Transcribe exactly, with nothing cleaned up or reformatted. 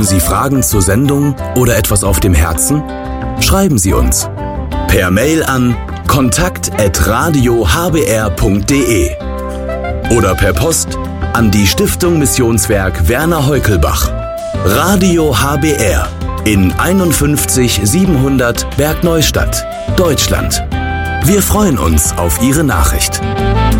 Haben Sie Fragen zur Sendung oder etwas auf dem Herzen? Schreiben Sie uns per Mail an kontakt at radio h b r punkt d e oder per Post an die Stiftung Missionswerk Werner Heukelbach, Radio H B R in einundfünfzig siebenhundert Bergneustadt, Deutschland. Wir freuen uns auf Ihre Nachricht.